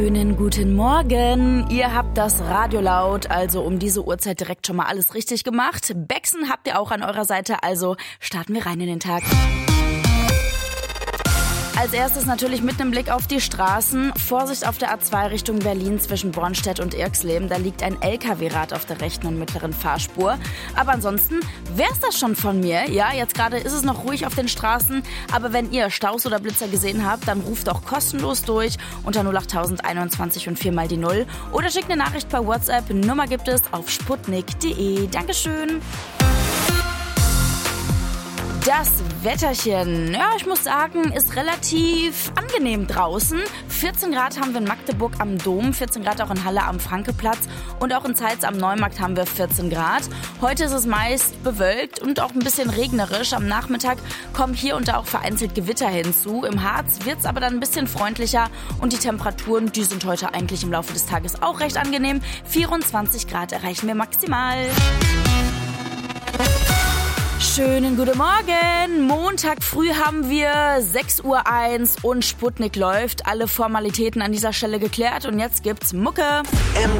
Schönen guten Morgen. Ihr habt das Radio laut, also um diese Uhrzeit direkt schon mal alles richtig gemacht. Bexen habt ihr auch an eurer Seite, also starten wir rein in den Tag. Als erstes natürlich mit einem Blick auf die Straßen. Vorsicht auf der A2 Richtung Berlin zwischen Bornstedt und Irxleben. Da liegt ein LKW-Rad auf der rechten und mittleren Fahrspur. Aber ansonsten wär's das schon von mir. Ja, jetzt gerade ist es noch ruhig auf den Straßen. Aber wenn ihr Staus oder Blitzer gesehen habt, dann ruft auch kostenlos durch unter 08021 und 4 mal die 0. Oder schickt eine Nachricht per WhatsApp. Nummer gibt es auf sputnik.de. Dankeschön. Das Wetterchen, ja, ich muss sagen, ist relativ angenehm draußen. 14 Grad haben wir in Magdeburg am Dom, 14 Grad auch in Halle am Frankeplatz und auch in Zeitz am Neumarkt haben wir 14 Grad. Heute ist es meist bewölkt und auch ein bisschen regnerisch. Am Nachmittag kommen hier und da auch vereinzelt Gewitter hinzu. Im Harz wird es aber dann ein bisschen freundlicher und die Temperaturen, die sind heute eigentlich im Laufe des Tages auch recht angenehm. 24 Grad erreichen wir maximal. Schönen guten Morgen. Montag früh haben wir 6:01 Uhr und Sputnik läuft. Alle Formalitäten an dieser Stelle geklärt und jetzt gibt's Mucke.